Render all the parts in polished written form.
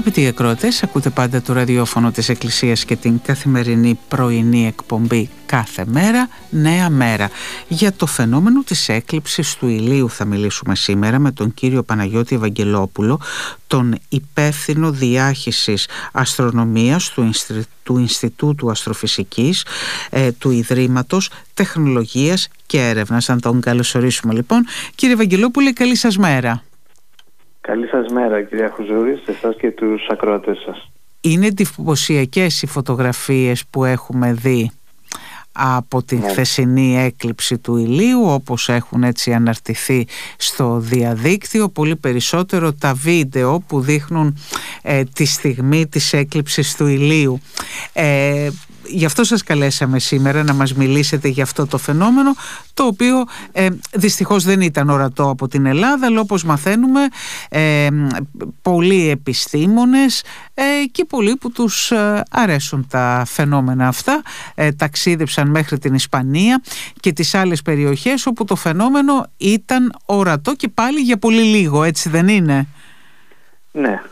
Αγαπητοί ακροατές, ακούτε πάντα το ραδιόφωνο της Εκκλησίας και την καθημερινή πρωινή εκπομπή κάθε μέρα, Νέα Μέρα. Για το φαινόμενο της έκλειψης του ηλίου θα μιλήσουμε σήμερα με τον κύριο Παναγιώτη Ευαγγελόπουλο, τον υπεύθυνο διάχυσης αστρονομίας του Ινστιτούτου Αστροφυσικής του Ιδρύματος Τεχνολογίας και Έρευνας. Αν τον καλωσορίσουμε λοιπόν. Κύριε Ευαγγελόπουλε, καλή σας μέρα. Καλή σας μέρα, κυρία Χουζούρη, σε εσάς και τους ακροατές σας. Είναι εντυπωσιακές οι φωτογραφίες που έχουμε δει από τη χθεσινή έκλειψη του ηλίου, όπως έχουν έτσι αναρτηθεί στο διαδίκτυο, πολύ περισσότερο τα βίντεο που δείχνουν τη στιγμή της έκλειψης του ηλίου. Γι' αυτό σας καλέσαμε σήμερα να μας μιλήσετε για αυτό το φαινόμενο, το οποίο δυστυχώς δεν ήταν ορατό από την Ελλάδα, αλλά όπως μαθαίνουμε πολλοί επιστήμονες και πολλοί που τους αρέσουν τα φαινόμενα αυτά ταξίδεψαν μέχρι την Ισπανία και τις άλλες περιοχές όπου το φαινόμενο ήταν ορατό και πάλι για πολύ λίγο, έτσι δεν είναι? Ναι.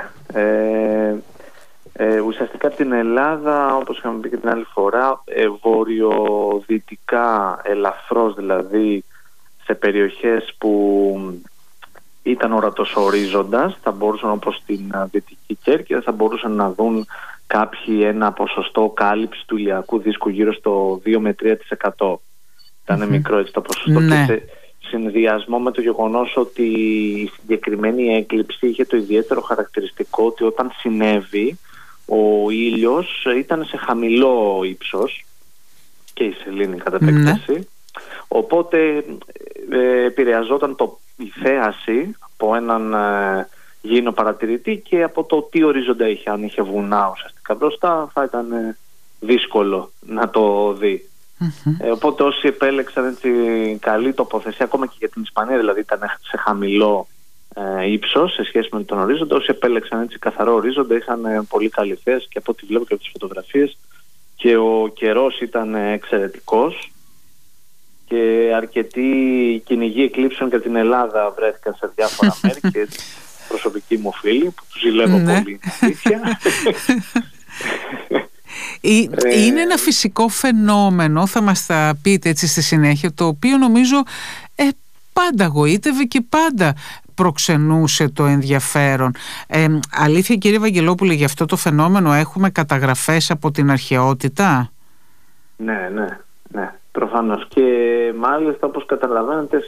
Ουσιαστικά από την Ελλάδα, όπως είχαμε πει και την άλλη φορά, βορειοδυτικά, ελαφρώς δηλαδή, σε περιοχές που ήταν ορατός ορίζοντας, θα μπορούσαν, όπως στην Δυτική Κέρκυρα, θα μπορούσαν να δουν κάποιοι ένα ποσοστό κάλυψη του ηλιακού δίσκου γύρω στο 2 με 3%. Ήταν μικρό έτσι το ποσοστό, και σε συνδυασμό με το γεγονός ότι η συγκεκριμένη έκλειψη είχε το ιδιαίτερο χαρακτηριστικό ότι όταν συνέβη, ο ήλιος ήταν σε χαμηλό ύψος και η σελήνη κατά επέκταση, οπότε επηρεαζόταν η θέαση από έναν γήινο παρατηρητή και από το τι ορίζοντα είχε. Αν είχε βουνά ουσιαστικά μπροστά, θα ήταν δύσκολο να το δει. Οπότε όσοι επέλεξαν έτσι καλή τοποθεσία, ακόμα και για την Ισπανία δηλαδή ήταν σε χαμηλό ύψος σε σχέση με τον ορίζοντα, όσοι επέλεξαν έτσι καθαρό ορίζοντα είχαν πολύ καλή θέση, και από ό,τι βλέπω και από τις φωτογραφίες και ο καιρός ήταν εξαιρετικός και αρκετοί κυνηγοί εκλήψεων και από την Ελλάδα βρέθηκαν σε διάφορα μέρη και προσωπικοί μου φίλοι που τους ζηλεύω πολύ, αλήθεια. Είναι ένα φυσικό φαινόμενο, θα μας τα πείτε έτσι στη συνέχεια, το οποίο νομίζω πάντα γοήτευε και πάντα προξενούσε το ενδιαφέρον. Αλήθεια, κύριε Ευαγγελόπουλε, για αυτό το φαινόμενο έχουμε καταγραφές από την αρχαιότητα? Ναι, προφανώς. Και μάλιστα, όπως καταλαβαίνετε,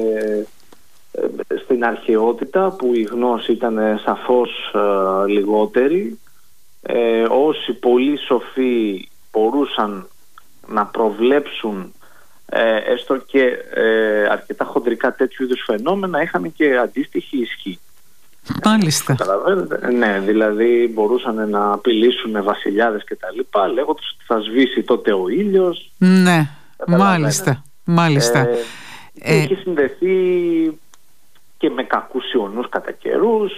στην αρχαιότητα, που η γνώση ήταν σαφώς λιγότερη, όσοι πολύ σοφοί μπορούσαν να προβλέψουν έστω και αρκετά χοντρικά τέτοιου είδους φαινόμενα, είχαν και αντίστοιχη ισχύ. Μάλιστα. Ναι, δηλαδή μπορούσαν να απειλήσουν βασιλιάδες και τα λοιπά, λέγοντας ότι θα σβήσει τότε ο ήλιος. Ναι, μάλιστα. Έχει συνδεθεί και με κακούς ιονούς κατά καιρούς.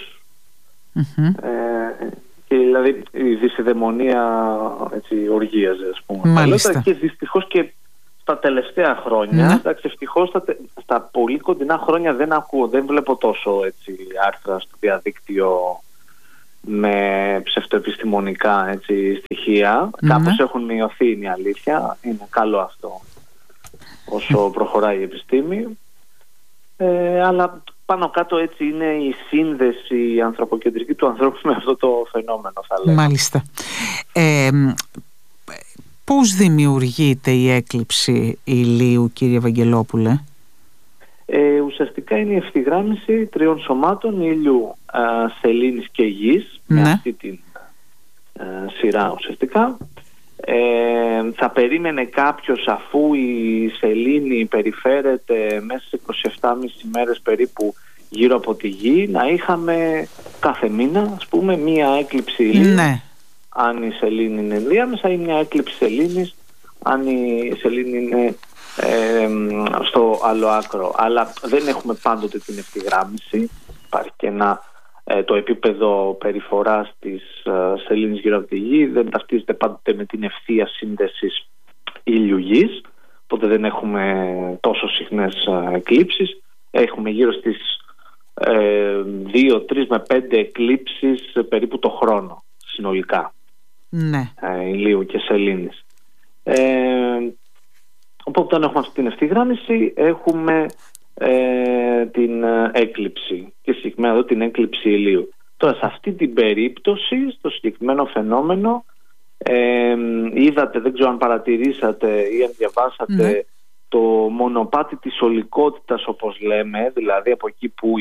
Και δηλαδή η δυσιδαιμονία έτσι οργίαζε, ας πούμε. Μάλιστα. Και δυστυχώς και στα τελευταία χρόνια, εντάξει, ευτυχώς στα πολύ κοντινά χρόνια δεν βλέπω τόσο έτσι άρθρα στο διαδίκτυο με ψευτοεπιστημονικά έτσι στοιχεία. Κάπως έχουν μειωθεί, είναι η αλήθεια. Είναι καλό αυτό όσο προχωράει η επιστήμη. Αλλά πάνω κάτω έτσι είναι η σύνδεση ανθρωποκεντρική του ανθρώπου με αυτό το φαινόμενο, θα λέγαμε. Μάλιστα. Πώς δημιουργείται η έκλειψη ηλίου, κύριε Ευαγγελόπουλε? Ουσιαστικά είναι η ευθυγράμμιση τριών σωμάτων, ήλιου, σελήνης και γης, με αυτή την σειρά ουσιαστικά. Θα περίμενε κάποιος, αφού η σελήνη περιφέρεται μέσα σε 27,5 μέρες περίπου γύρω από τη γη, να είχαμε κάθε μήνα, ας πούμε, μία έκλειψη ηλίου. Αν η σελήνη είναι ενδιάμεσα, ή μια έκλειψη σελήνης αν η σελήνη είναι στο άλλο άκρο. Αλλά δεν έχουμε πάντοτε την ευθυγράμμιση. Υπάρχει και το επίπεδο περιφοράς της σελήνης γύρω από τη γη δεν ταυτίζεται πάντοτε με την ευθεία σύνδεση ήλιου-γης, οπότε δεν έχουμε τόσο συχνές εκλήψεις. Έχουμε γύρω στις 2, 3 με 5 εκλήψεις περίπου το χρόνο συνολικά, ναι, ηλίου και σελήνης. Οπότε όταν έχουμε αυτή την ευθυγράμμιση έχουμε την έκλειψη και συγκεκριμένα εδώ την έκλειψη ηλίου. Τώρα σε αυτή την περίπτωση, στο συγκεκριμένο φαινόμενο, είδατε, δεν ξέρω αν παρατηρήσατε ή αν διαβάσατε, το μονοπάτι της ολικότητας όπως λέμε, δηλαδή από εκεί που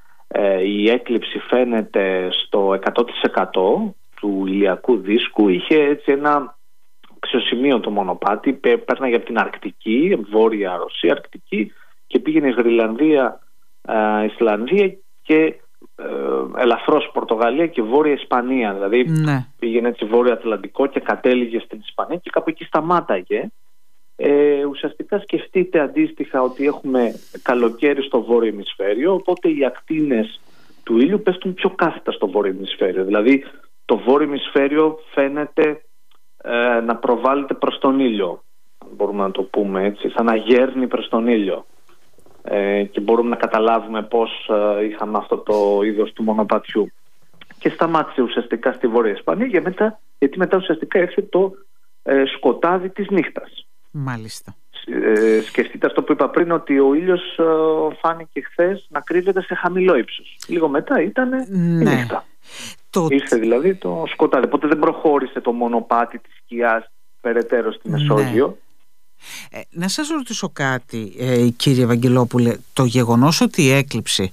η έκλειψη φαίνεται στο 100% του ηλιακού δίσκου, είχε έτσι ένα αξιοσημείωτο μονοπάτι, πέρναγε από την Αρκτική, βόρεια Ρωσία, Αρκτική, και πήγαινε Γρυλανδία, Ισλανδία και ελαφρώς Πορτογαλία και βόρεια Ισπανία. Δηλαδή πήγαινε έτσι βόρειο Ατλαντικό και κατέληγε στην Ισπανία και κάπου εκεί σταμάταγε. Ουσιαστικά σκεφτείτε αντίστοιχα ότι έχουμε καλοκαίρι στο βόρειο ημισφαίριο, οπότε οι ακτίνες του ήλιου πέφτουν πιο κάθετα στο βόρειο ημισφαίριο. Δηλαδή το βόρειο ημισφαίριο φαίνεται να προβάλλεται προς τον ήλιο, αν μπορούμε να το πούμε έτσι, σαν να γέρνει προς τον ήλιο. Και μπορούμε να καταλάβουμε πώς είχαμε αυτό το είδος του μονοπατιού. Και σταμάτησε ουσιαστικά στη Βόρεια Ισπανία γιατί μετά ουσιαστικά έρθει το σκοτάδι της νύχτας. Μάλιστα. Σκεφτείτε αυτό που είπα πριν, ότι ο ήλιος φάνηκε χθες να κρύβεται σε χαμηλό ύψος. Λίγο μετά ήταν η νύχτα. Ήρθε δηλαδή το σκοτάδι. Οπότε δεν προχώρησε το μονοπάτι της σκιάς περαιτέρω στη Μεσόγειο. Να σας ρωτήσω κάτι, κύριε Ευαγγελόπουλε. Το γεγονός ότι η έκλειψη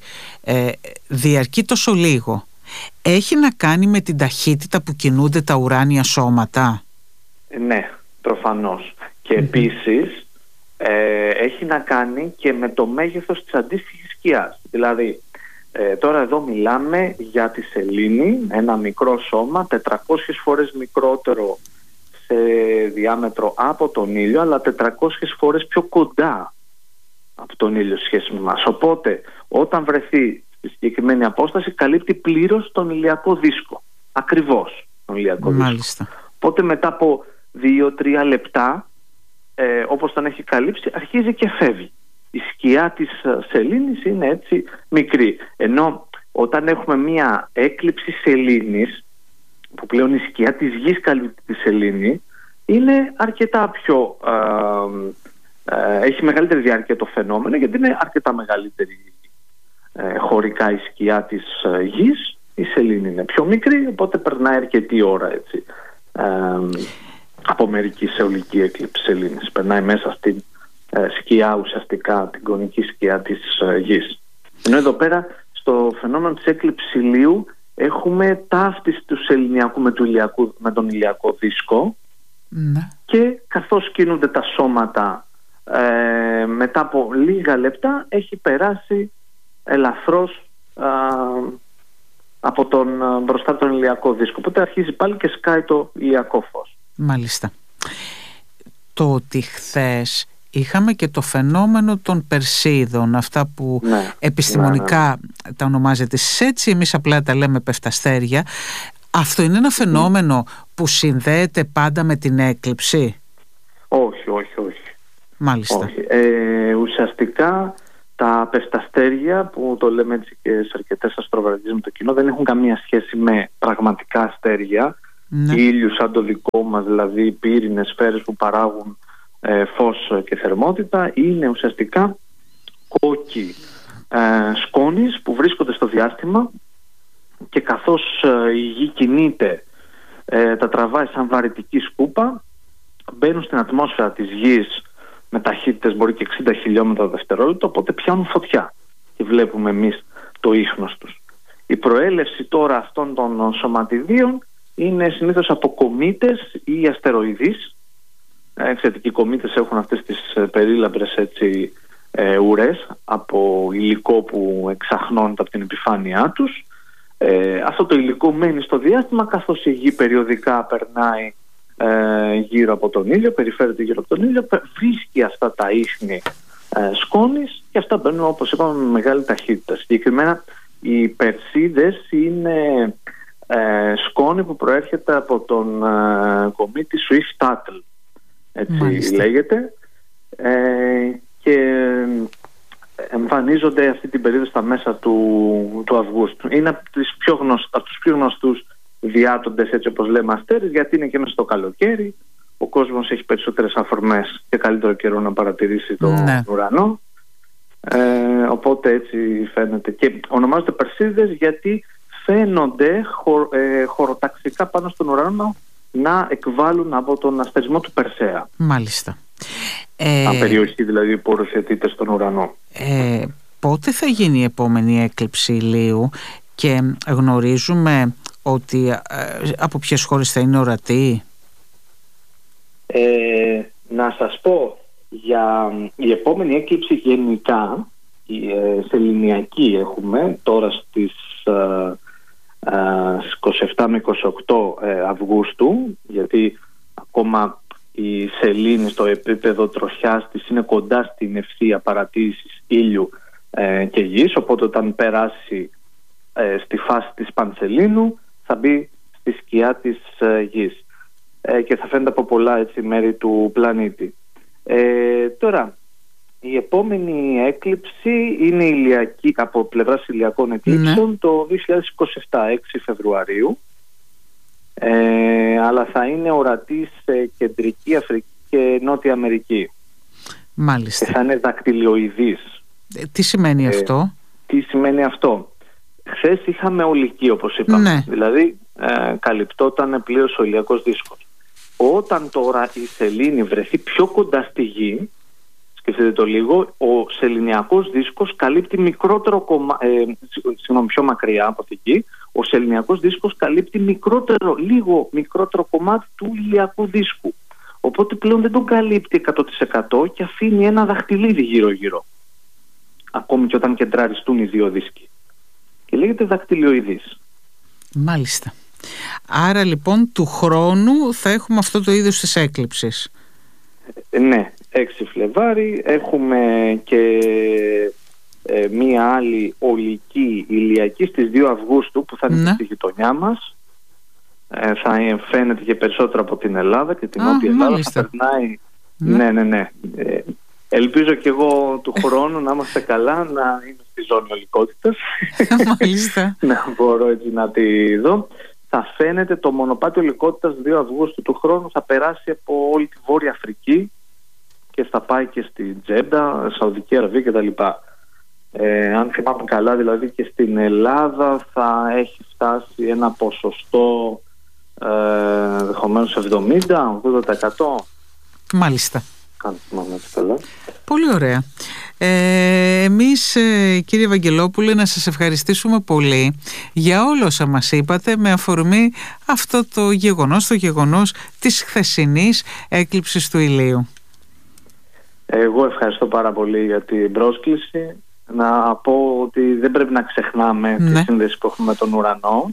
διαρκεί τόσο λίγο έχει να κάνει με την ταχύτητα που κινούνται τα ουράνια σώματα? Ναι, προφανώς. Και επίσης έχει να κάνει και με το μέγεθος της αντίστοιχης σκιάς. Δηλαδή τώρα εδώ μιλάμε για τη σελήνη, ένα μικρό σώμα 400 φορές μικρότερο σε διάμετρο από τον ήλιο, αλλά 400 φορές πιο κοντά από τον ήλιο σχέση με εμάς. Οπότε όταν βρεθεί στη συγκεκριμένη απόσταση καλύπτει πλήρως τον ηλιακό δίσκο. Ακριβώς τον ηλιακό δίσκο. Οπότε μετά από 2-3 λεπτά, όπως τον έχει καλύψει, αρχίζει και φεύγει. Η σκιά της σελήνης είναι έτσι μικρή. Ενώ όταν έχουμε μία έκλειψη σελήνης, που πλέον η σκιά της γης καλύπτει τη σελήνη, είναι αρκετά πιο έχει μεγαλύτερη διάρκεια το φαινόμενο, γιατί είναι αρκετά μεγαλύτερη χωρικά η σκιά της γης. Η σελήνη είναι πιο μικρή, οπότε περνάει αρκετή ώρα έτσι, από μερική αιωλική έκλειψη σελήνης. Περνάει μέσα στην σκιά ουσιαστικά, την κονική σκιά της γης. Ενώ εδώ πέρα στο φαινόμενο της έκλειψης ηλίου έχουμε ταύτιση του σεληνιακού με τον ηλιακό δίσκο, και καθώς κινούνται τα σώματα μετά από λίγα λεπτά έχει περάσει ελαφρώς από μπροστά τον ηλιακό δίσκο. Οπότε αρχίζει πάλι και σκάει το ηλιακό φως. Μάλιστα. Το ότι χθες είχαμε και το φαινόμενο των Περσίδων, αυτά που επιστημονικά τα ονομάζεται έτσι, εμείς απλά τα λέμε πεφταστέρια. Αυτό είναι ένα φαινόμενο που συνδέεται πάντα με την έκλειψη? Όχι. Μάλιστα. Όχι. Ουσιαστικά τα πεφταστέρια, που το λέμε έτσι και σε αρκετές αστροβραγίες με το κοινό, δεν έχουν καμία σχέση με πραγματικά αστέρια, ήλιου σαν το δικό μας, δηλαδή πύρινες σφαίρες που παράγουν φως και θερμότητα. Είναι ουσιαστικά κόκκι σκόνης που βρίσκονται στο διάστημα, και καθώς η γη κινείται, τα τραβάει σαν βαρυτική σκούπα, μπαίνουν στην ατμόσφαιρα της γης με ταχύτητες μπορεί και 60 χιλιόμετρα το δευτερόλεπτο, οπότε πιάνουν φωτιά και βλέπουμε εμείς το ίχνος τους. Η προέλευση τώρα αυτών των σωματιδίων είναι συνήθως από κομήτες ή αστεροειδείς. Ξέρετε, οι κομήτες έχουν αυτές τις περίλαμπρες έτσι, ουρές από υλικό που εξαχνώνεται από την επιφάνειά τους. Αυτό το υλικό μένει στο διάστημα, καθώς η γη περιοδικά περνάει γύρω από τον ήλιο, περιφέρεται γύρω από τον ήλιο, βρίσκει αυτά τα ίχνη σκόνης, και αυτά μπαίνουν, όπως είπαμε, με μεγάλη ταχύτητα. Συγκεκριμένα οι Περσίδες είναι σκόνη που προέρχεται από τον κομήτη Swift-Tuttle, έτσι λέγεται, και εμφανίζονται αυτή την περίοδο στα μέσα του Αυγούστου. Είναι από τους πιο γνωστούς διάτοντες, έτσι όπως λέμε, αστέρες, γιατί είναι και μέσα στο καλοκαίρι. Ο κόσμος έχει περισσότερες αφορμές και καλύτερο καιρό να παρατηρήσει τον ουρανό. Οπότε έτσι φαίνεται. Και ονομάζονται Περσίδες γιατί φαίνονται χωροταξικά πάνω στον ουρανό να εκβάλλουν από τον αστερισμό του Περσέα. Μάλιστα. Αν περιοχή δηλαδή που οριοθετείται στον ουρανό. Πότε θα γίνει η επόμενη έκλειψη ηλίου και γνωρίζουμε ότι από ποιες χώρες θα είναι ορατή? Να σας πω, για η επόμενη έκλειψη γενικά, σεληνιακή έχουμε τώρα στις 27 με 28 Αυγούστου, γιατί ακόμα η σελήνη στο επίπεδο τροχιάς της είναι κοντά στην ευθεία παρατήρησης ήλιου και γης, οπότε όταν περάσει στη φάση της πανσελήνου θα μπει στη σκιά της γης και θα φαίνεται από πολλά, έτσι, μέρη του πλανήτη. Τώρα, η επόμενη έκλειψη είναι ηλιακή, από πλευράς ηλιακών εκλήψεων, το 2027, 6 Φεβρουαρίου, αλλά θα είναι ορατή σε Κεντρική Αφρική και Νότια Αμερική. Μάλιστα. Και θα είναι δακτυλοειδής. Τι σημαίνει αυτό? Τι σημαίνει αυτό? Χθες είχαμε ολική, όπως είπαμε, δηλαδή καλυπτόταν πλήρως ο ηλιακός δίσκος. Όταν τώρα η σελήνη βρεθεί πιο κοντά στη γη, σκεφτείτε το λίγο, ο σεληνιακός δίσκος καλύπτει πιο μακριά από τη γη, ο σεληνιακός δίσκος καλύπτει λίγο μικρότερο κομμάτι του ηλιακού δίσκου. Οπότε πλέον δεν τον καλύπτει 100% και αφήνει ένα δαχτυλίδι γύρω-γύρω. Ακόμη και όταν κεντραριστούν οι δύο δίσκοι. Και λέγεται δακτυλοειδής. Μάλιστα. Άρα λοιπόν του χρόνου θα έχουμε αυτό το είδος της έκλειψης. Ναι, 6 Φλεβάρι έχουμε και μία άλλη ολική ηλιακή στις 2 Αυγούστου που θα είναι στη γειτονιά μας. Θα φαίνεται και περισσότερο από την Ελλάδα και την Νότια Ελλάδα. Θα περνάει. Ναι. Ελπίζω και εγώ του χρόνου να είμαστε καλά, να είμαι στη ζώνη ολικότητας. Μάλιστα. Να μπορώ έτσι να τη δω. Θα φαίνεται το μονοπάτι ολικότητας 2 Αυγούστου του χρόνου, θα περάσει από όλη τη Βόρεια Αφρική και θα πάει και στη Τζέντα, Σαουδική Αραβία κτλ. Αν θυμάμαι καλά, δηλαδή και στην Ελλάδα θα έχει φτάσει ένα ποσοστό δεχομένως 70-80%. Μάλιστα. Καλά. Πολύ ωραία. Εμείς, κύριε Ευαγγελόπουλε, να σας ευχαριστήσουμε πολύ για όλα όσα μας είπατε με αφορμή αυτό το γεγονός της χθεσινής έκλειψης του ηλίου. Εγώ ευχαριστώ πάρα πολύ για την πρόσκληση. Να πω ότι δεν πρέπει να ξεχνάμε τη σύνδεση που έχουμε με τον ουρανό.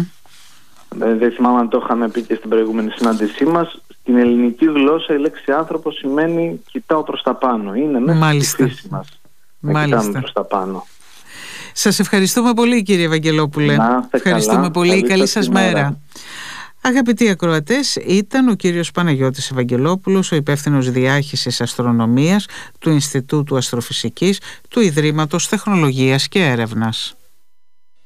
Δεν θυμάμαι αν το είχαμε πει και στην προηγούμενη συνάντησή μας. Στην ελληνική γλώσσα η λέξη άνθρωπο σημαίνει κοιτάω προς τα πάνω. Είναι μέσα στη φύση μας να κοιτάμε προς τα πάνω. Σας ευχαριστούμε πολύ, κύριε Ευαγγελόπουλε. Ευχαριστούμε πολύ. Καλή σας μέρα. Αγαπητοί ακροατές, ήταν ο κύριος Παναγιώτης Ευαγγελόπουλος, ο υπεύθυνος διάχυσης αστρονομίας του Ινστιτούτου Αστροφυσικής του Ιδρύματος Τεχνολογίας και Έρευνας.